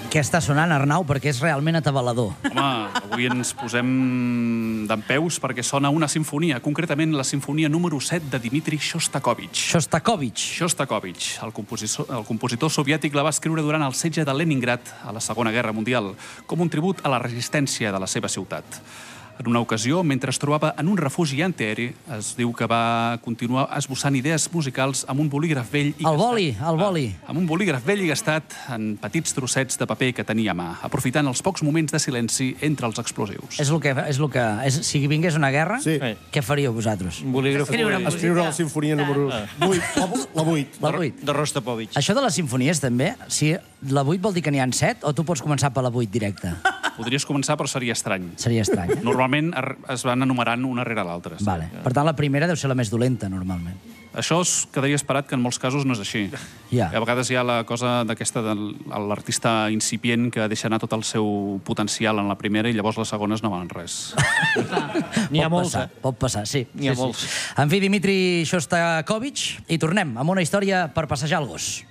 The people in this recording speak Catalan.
Què està sonant, Arnau? Perquè és realment atabalador. Home, avui ens posem dempeus perquè sona una sinfonia, concretament la sinfonia número 7 de Dmitri Shostakovich. Shostakovich. El compositor soviètic la va escriure durant el setge de Leningrad a la Segona Guerra Mundial, com un tribut a la resistència de la seva ciutat. En una ocasió, mentre es trobava en un refugi antiaeri, es diu que va continuar esbossant idees musicals amb un bolígraf vell i gastat. El boli. Amb un bolígraf vell i gastat en petits trossets de paper que tenia a mà, aprofitant els pocs moments de silenci entre els explosius. Si vingués una guerra, Sí. què faríeu vosaltres? Un bolígraf... Escriure la sinfonia número 8. La 8. La 8. De Rostropovich. Això de les sinfonies, també, si la 8 vol dir que n'hi ha 7, o tu pots començar per la 8 directa? Podries començar, però seria estrany. Seria estrany. Normalment es van enumerant una rere l'altra. Sí. Vale. Per tant, la primera deu ser la més dolenta, normalment. Això es quedaria esperat, que en molts casos no és així. Ja. A vegades hi ha la cosa d'aquesta de l'artista incipient que deixa anar tot el seu potencial en la primera i llavors les segones no valen res. N'hi ha molts, Pot passar, sí. N'hi ha molts. En fi, Dmitri Shostakovich, i tornem amb una història per passejar el gos.